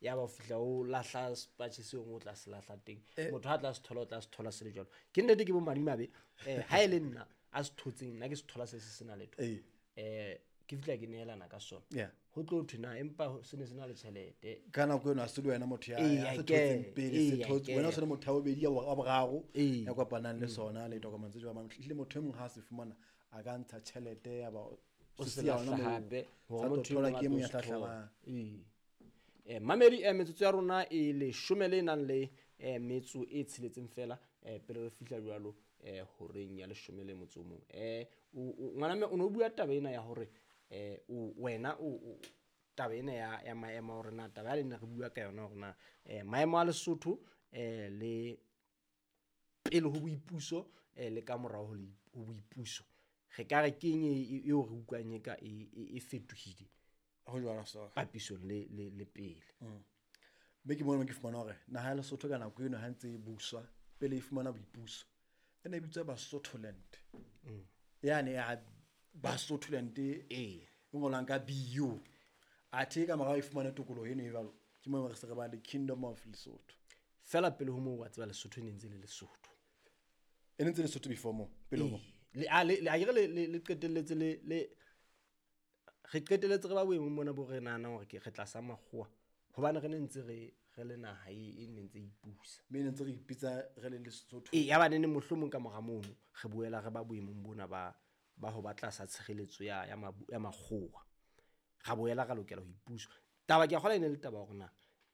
ya ba fihla o lahla spatch se o tla se lahla teng motho ha tla se thola o tla se thola se le jalo ke nnete ke bo madimabe ha ile nna a se thotseng nna ke se thola se sena letho ke fihla ke neelana ka sona ho tlo thina empa se ne sena le tšhelete kana go na se le wena motho ya se thotseng pele se thotse wena se le motho wa bedi wa boraro ya kopanang le sona le document tse jwa le motho mong ha se fumana a ka ntsha tšhelete ya ba o se lahla hape ho motho wa ke mo ya hlahla mamedi metsotso ya rona e le 10 le nang le metso e tsheletseng fela pele re fihla jwalo horeng ya 10 le motso mong ngwana me o no bua taba ena ya hore wena o taba ena ya maemo hore na taba ya lena re bua ka yona hore na maemo a Lesotho le pele ho boipuso le ka morao ho boipuso re ka re keng eo re utlwang ka e fetohile ho jwala so papiso le pele be ke mona ke fumana hore naha ya Lesotho kana go eno hantse e buswa pele e fumana boipuso ene bitswa Basotholand yani ya Basotholand ngolang ka BU athe ka mara e fumana tokolo eno e jalo ke mo re se re ba le Kingdom of Lesotho fela pele ho mo wa tseba Lesotho ne ntse le Lesotho ene ntse Lesotho before mo pele mo le a le qetelletse le re qetelletse re ba boemo mona bo re nana hore ke re tla sa makgowa hobane re ne ntse re le naha e ne ntse ipusa me ne ntse re ipitsa re le Lesotho ya ba ne mohlomong ka moga mono re boela re ba boemong bona ba ho batla sa tshireletso ya makgowa ga boela ga lokela ho ipusa taba ke a gola ene le taba hore na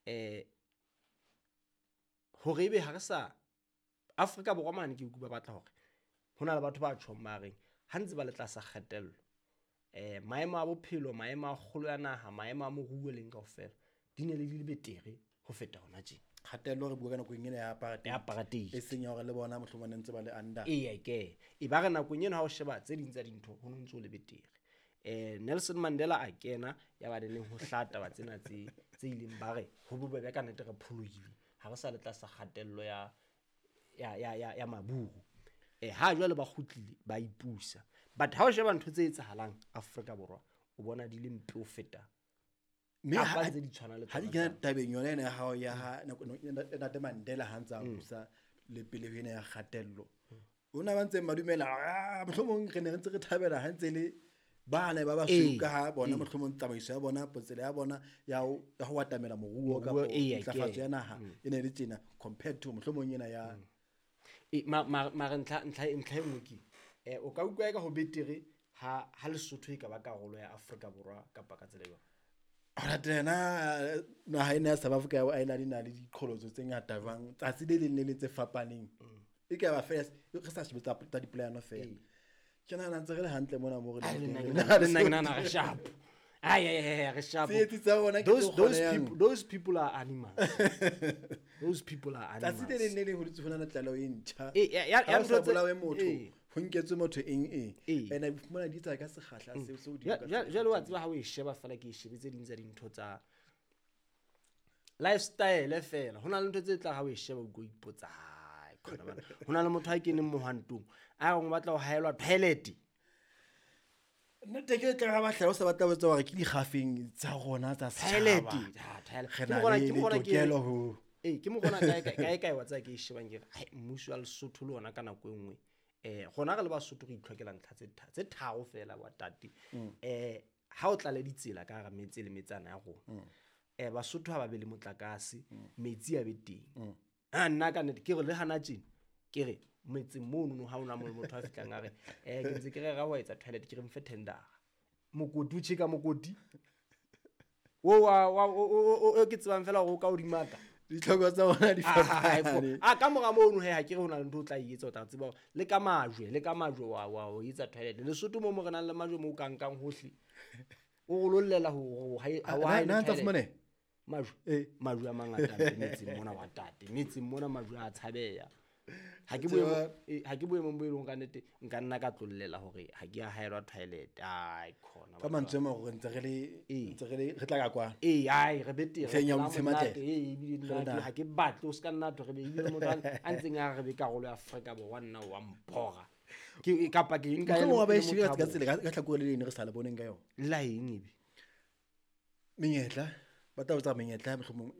hore ebe ha re sa Afrika Borwa mane ke ba batla hore hona le batho ba tshwong ba reng ha ntse ba le tla sa kgetello maemo a bophelo maemo a kgolo ya naha maemo a moruo leng kaofela di ne le di betere ho feta hona tje kgatello re bua ka nako engene ya apartheid e seng ya hore le bona mohlomong ntse ba le under ke e ba re nako engene ha o sheba tse ding tsa dintho ho ntse o le betere Nelson Mandela a kena ya ba le ho hlata ba tsena tse ileng ba re ho bobebe ka nete re pholohile ha re sa le tla sa kgatello ya maburu ha jwale ba kgutlile ba ipusa but ha o sheba ntho tse etsahalang Afrika Borwa o bona di le mpe o feta me ha di tshwana le ha di kana tabeng yona ene ha ya ha ntate Mandela ha ntsa busa le pele ene ya kgatello ona ba ntse madumela mohlomong re ne ntse re thabela ha ntse le bana ba suka ha bona mohlomong tsamaiso ya bona potsela ya bona ya ho watamela moruo ka ntlafatso ya naha ene le tsena compared to mohlomong ena ya ma ntla engwe o ka utlwa ka ho betere ha Lesotho e ka ba karolo ya Afrika Borwa kapa ka tsela yona ora tena naha ena ya South Africa ya island ina le diqholotso tse ngata bang tsatsi le leng le tse fapaneng e ka ba first re sa shebetsa tsa di plan of fela ke nana ntse re le hantle mona mo re nna re sharp re sharp those people are animals those people are animals tsatsi le leng ho ditse hona na tlalo e ntjha ya ntse bolawe motho ho nketse motho ene mona di tsa ka sekgahla seo di ka jalo wa tseba ha o e sheba fela ke e shebetse ding tsa dintho tsa lifestyle fela hona le ntho tse tla ha o e sheba go ipotsa khona bana hona le motho ha ke neng mohantong a go batla ho haelwa toilet nna teke tla ga ba hlalo se batla botsa hore ke di gafeng tsa rona tsa toilet ke mo gona kae wa tsa ke shebang ke mmuso wa Lesotho le ona ka nako engwe gona ga le Basotho go itlhokela ntlha tse tharo fela wa tati ha o tla le ditsela ka ga metse le metsana ya rona Basotho ha ba be le motlakase metsi a be teng nna ka nnete ke re le hana tjena ke re metseng mono ha ona motho a fitlang a re ke ntse ke re ga wa etsa toilet ke re mfe tender mokoti o tshika mokoti o ke tsebang fela go ka o dimaka ditlhoko tsa bona di fapana ka moga mono ha ke re hona le ntho o tla etsa o tla tseba le ka majwe wa o etsa toilet Lesotho mo re nang le majwe mo kankang hohle o go lollela ho ha na tsa fumane majwe a mangata metseng mona wa tate metseng mona majwe a tshabeya ha ke boemo bo ileng ka nnete nka nna ka tlollela hore ha ke a haelwa toilet khona ka mantswe mo go ntse re tla ka kwa re betere ha ke batle o ska nna re be ile motho a ntseng a re be karolo ya Afrika Borwa nna wa mpora ke kapa ke nka mo ba e shebela ka tsela ka tlhakole le ne re sa le boneng ka yona la eng ebe menyetla ba tla botsa menyetla mohlomong